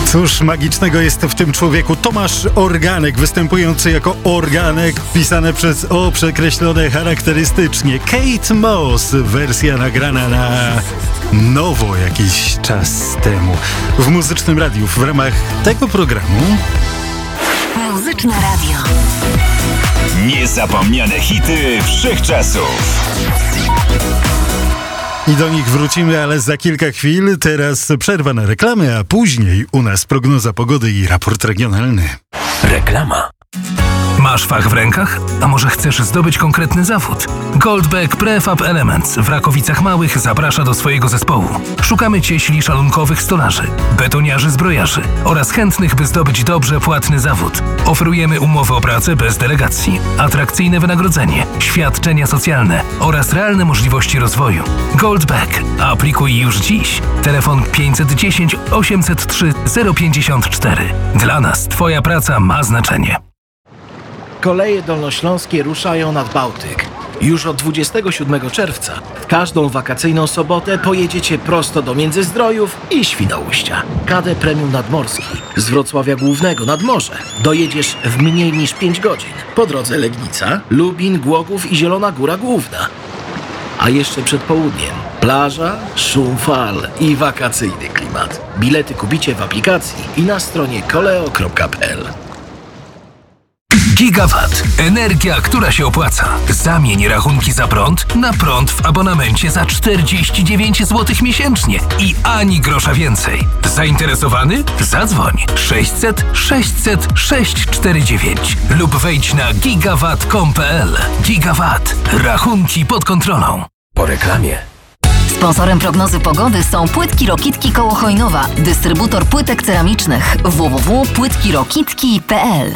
Cóż magicznego jest w tym człowieku? Tomasz Organek, występujący jako Organek, pisane przez O przekreślone charakterystycznie. Kate Moss, wersja nagrana na nowo jakiś czas temu. W Muzycznym Radiu w ramach tego programu Muzyczne Radio. Niezapomniane hity wszechczasów. i do nich wrócimy, ale za kilka chwil. Teraz przerwa na reklamy, a później u nas prognoza pogody i raport regionalny. Reklama. Masz fach w rękach? A może chcesz zdobyć konkretny zawód? Goldbeck Prefab Elements w Rakowicach Małych zaprasza do swojego zespołu. Szukamy cieśli szalunkowych stolarzy, betoniarzy zbrojarzy oraz chętnych, by zdobyć dobrze płatny zawód. Oferujemy umowę o pracę bez delegacji, atrakcyjne wynagrodzenie, świadczenia socjalne oraz realne możliwości rozwoju. Goldbeck. Aplikuj już dziś. Telefon 510 803 054. Dla nas Twoja praca ma znaczenie. Koleje dolnośląskie ruszają nad Bałtyk. Już od 27 czerwca w każdą wakacyjną sobotę pojedziecie prosto do Międzyzdrojów i Świnoujścia. KD Premium Nadmorski z Wrocławia Głównego nad morze dojedziesz w mniej niż 5 godzin. Po drodze Legnica, Lubin, Głogów i Zielona Góra Główna. A jeszcze przed południem plaża, szum fal i wakacyjny klimat. Bilety kupicie w aplikacji i na stronie koleo.pl. Gigawatt. Energia, która się opłaca. Zamień rachunki za prąd na prąd w abonamencie za 49 zł miesięcznie i ani grosza więcej. Zainteresowany? Zadzwoń 600 600 649 lub wejdź na gigawatt.com.pl. Gigawatt. Rachunki pod kontrolą. Po reklamie. Sponsorem prognozy pogody są Płytki Rokitki koło Chojnowa, dystrybutor płytek ceramicznych www.płytkirokitki.pl.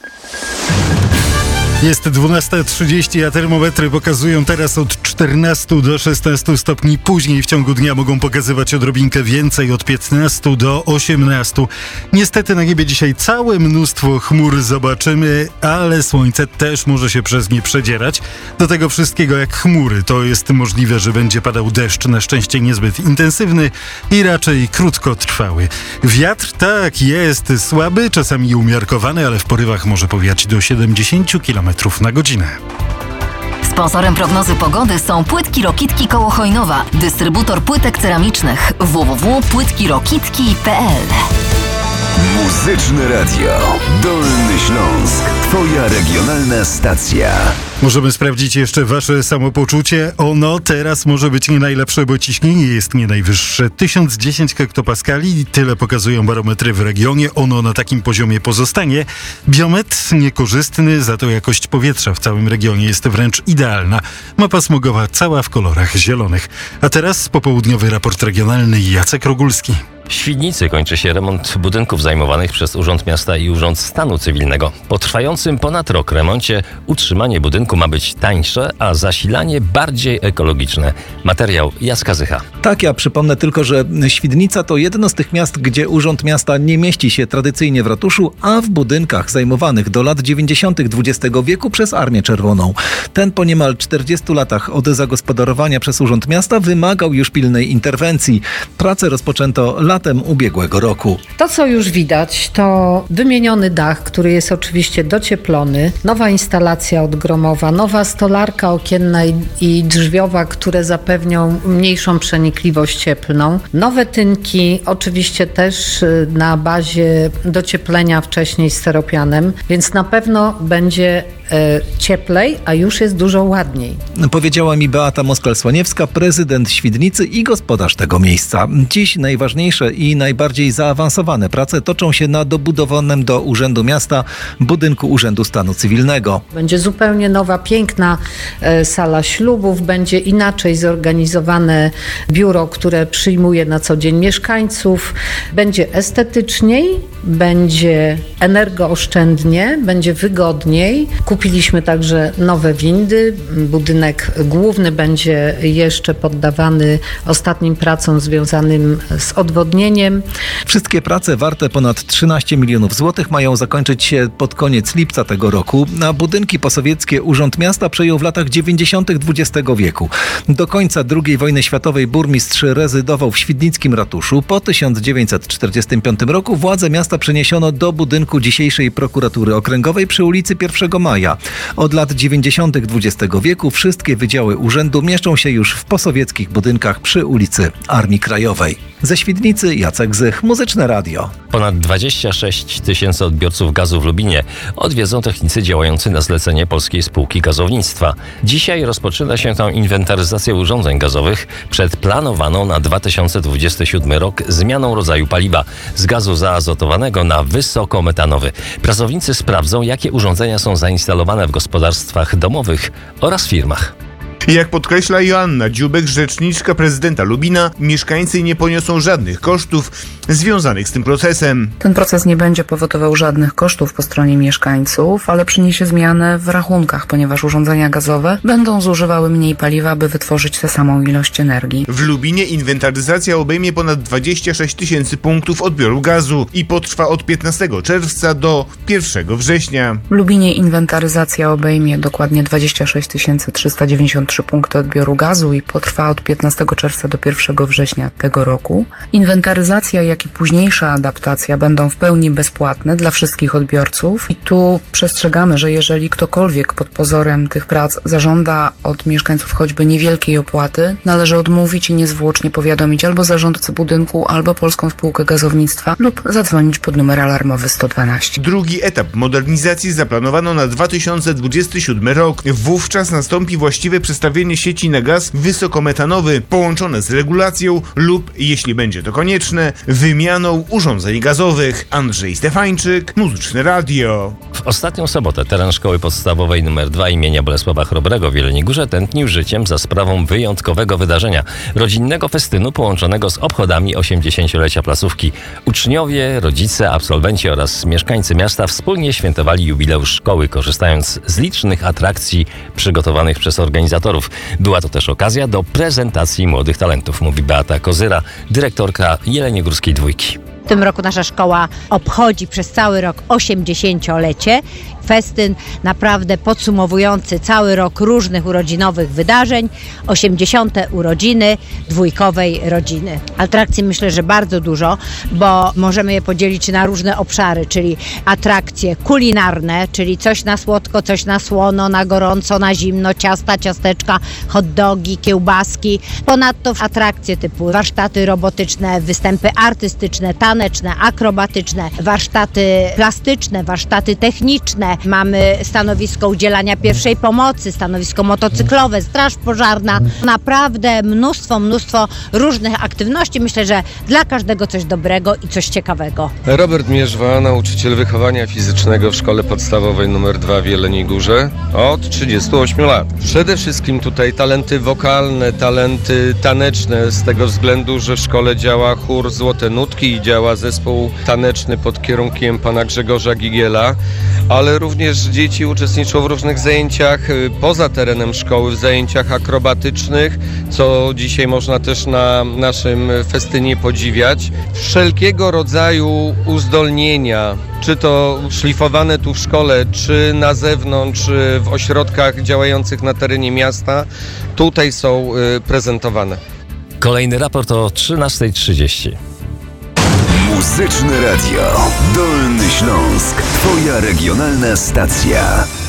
Jest 12:30, a termometry pokazują teraz od 14 do 16 stopni. Później w ciągu dnia mogą pokazywać odrobinkę więcej, od 15 do 18. Niestety na niebie dzisiaj całe mnóstwo chmur zobaczymy, ale słońce też może się przez nie przedzierać. Do tego wszystkiego jak chmury, to jest możliwe, że będzie padał deszcz, na szczęście niezbyt intensywny i raczej krótkotrwały. Wiatr tak jest słaby, czasami umiarkowany, ale w porywach może powiać do 70 km na godzinę. Sponsorem prognozy pogody są Płytki Rokitki koło Chojnowa, dystrybutor płytek ceramicznych www.płytkirokitki.pl. Muzyczne Radio. Dolny Śląsk. Twoja regionalna stacja. Możemy sprawdzić jeszcze wasze samopoczucie. Ono teraz może być nie najlepsze, bo ciśnienie jest nie najwyższe. 1010 hektopaskali, tyle pokazują barometry w regionie. Ono na takim poziomie pozostanie. Biometr niekorzystny, za to jakość powietrza w całym regionie jest wręcz idealna. Mapa smogowa cała w kolorach zielonych. A teraz popołudniowy raport regionalny. Jacek Rogulski. W Świdnicy kończy się remont budynków zajmowanych przez Urząd Miasta i Urząd Stanu Cywilnego. Po trwającym ponad rok remoncie utrzymanie budynku ma być tańsze, a zasilanie bardziej ekologiczne. Materiał Jacka Zycha. Tak, ja przypomnę tylko, że Świdnica to jedno z tych miast, gdzie Urząd Miasta nie mieści się tradycyjnie w ratuszu, a w budynkach zajmowanych do lat 90. XX wieku przez Armię Czerwoną. Ten po niemal 40 latach od zagospodarowania przez Urząd Miasta wymagał już pilnej interwencji. Pracę rozpoczęto latem ubiegłego roku. To, co już widać, to wymieniony dach, który jest oczywiście docieplony, nowa instalacja odgromowa, nowa stolarka okienna i drzwiowa, które zapewnią mniejszą przenikliwość cieplną, nowe tynki, oczywiście też na bazie docieplenia wcześniej steropianem, więc na pewno będzie cieplej, a już jest dużo ładniej. Powiedziała mi Beata Moskal-Słaniewska, prezydent Świdnicy i gospodarz tego miejsca. Dziś najważniejsze i najbardziej zaawansowane prace toczą się na dobudowanym do Urzędu Miasta budynku Urzędu Stanu Cywilnego. Będzie zupełnie nowa, piękna sala ślubów, będzie inaczej zorganizowane biuro, które przyjmuje na co dzień mieszkańców, będzie estetyczniej, będzie energooszczędnie, będzie wygodniej. Kupiliśmy także nowe windy. Budynek główny będzie jeszcze poddawany ostatnim pracom związanym z odwodnieniem. Wszystkie prace warte ponad 13 milionów złotych mają zakończyć się pod koniec lipca tego roku. A budynki posowieckie Urząd Miasta przejął w latach 90. XX wieku. Do końca II wojny światowej burmistrz rezydował w świdnickim ratuszu. Po 1945 roku władze miasta przeniesiono do budynku dzisiejszej prokuratury okręgowej przy ulicy 1 Maja. Od lat 90. XX wieku wszystkie wydziały urzędu mieszczą się już w posowieckich budynkach przy ulicy Armii Krajowej. Ze Świdnicy Jacek Zych, Muzyczne Radio. Ponad 26 tysięcy odbiorców gazu w Lubinie odwiedzą technicy działający na zlecenie Polskiej Spółki Gazownictwa. Dzisiaj rozpoczyna się tam inwentaryzacja urządzeń gazowych przed planowaną na 2027 rok zmianą rodzaju paliwa z gazu zaazotowanego na wysokometanowy. Pracownicy sprawdzą, jakie urządzenia są zainstalowane w gospodarstwach domowych oraz firmach. Jak podkreśla Joanna Dziubek, rzeczniczka prezydenta Lubina, mieszkańcy nie poniosą żadnych kosztów związanych z tym procesem. Ten proces nie będzie powodował żadnych kosztów po stronie mieszkańców, ale przyniesie zmianę w rachunkach, ponieważ urządzenia gazowe będą zużywały mniej paliwa, by wytworzyć tę samą ilość energii. W Lubinie inwentaryzacja obejmie ponad 26 tysięcy punktów odbioru gazu i potrwa od 15 czerwca do 1 września. W Lubinie inwentaryzacja obejmie dokładnie 26 393 punkty odbioru gazu i potrwa od 15 czerwca do 1 września tego roku. Inwentaryzacja, jak i późniejsza adaptacja będą w pełni bezpłatne dla wszystkich odbiorców i tu przestrzegamy, że jeżeli ktokolwiek pod pozorem tych prac zażąda od mieszkańców choćby niewielkiej opłaty, należy odmówić i niezwłocznie powiadomić albo zarządcę budynku, albo Polską Spółkę Gazownictwa lub zadzwonić pod numer alarmowy 112. Drugi etap modernizacji zaplanowano na 2027 rok. Wówczas nastąpi właściwe przestawienie sieci na gaz wysokometanowy połączone z regulacją lub, jeśli będzie to konieczne, wymianą urządzeń gazowych. Andrzej Stefańczyk, Muzyczne Radio. W ostatnią sobotę teren szkoły podstawowej nr 2 imienia Bolesława Chrobrego w Jeleniej Górze tętnił życiem za sprawą wyjątkowego wydarzenia. Rodzinnego festynu połączonego z obchodami 80-lecia placówki. Uczniowie, rodzice, absolwenci oraz mieszkańcy miasta wspólnie świętowali jubileusz szkoły, korzystając z licznych atrakcji przygotowanych przez organizatorów. Była to też okazja do prezentacji młodych talentów, mówi Beata Kozyra, dyrektorka Jeleniogórskiej Dwójki. W tym roku nasza szkoła obchodzi przez cały rok 80-lecie. Festyn naprawdę podsumowujący cały rok różnych urodzinowych wydarzeń. 80. urodziny dwójkowej rodziny. Atrakcji myślę, że bardzo dużo, bo możemy je podzielić na różne obszary, czyli atrakcje kulinarne, czyli coś na słodko, coś na słono, na gorąco, na zimno, ciasta, ciasteczka, hot dogi, kiełbaski. Ponadto atrakcje typu warsztaty robotyczne, występy artystyczne, taneczne, akrobatyczne, warsztaty plastyczne, warsztaty techniczne. Mamy stanowisko udzielania pierwszej pomocy, stanowisko motocyklowe, straż pożarna. Naprawdę mnóstwo różnych aktywności. Myślę, że dla każdego coś dobrego i coś ciekawego. Robert Mierzwa, nauczyciel wychowania fizycznego w szkole podstawowej nr 2 w Jeleniej Górze od 38 lat. Przede wszystkim tutaj talenty wokalne, talenty taneczne z tego względu, że w szkole działa chór Złote Nutki i działa zespół taneczny pod kierunkiem pana Grzegorza Gigiela, ale również dzieci uczestniczą w różnych zajęciach poza terenem szkoły, w zajęciach akrobatycznych, co dzisiaj można też na naszym festynie podziwiać. Wszelkiego rodzaju uzdolnienia, czy to szlifowane tu w szkole, czy na zewnątrz, w ośrodkach działających na terenie miasta, tutaj są prezentowane. Kolejny raport o 13:30. Muzyczne Radio. Dolny Śląsk. Twoja regionalna stacja.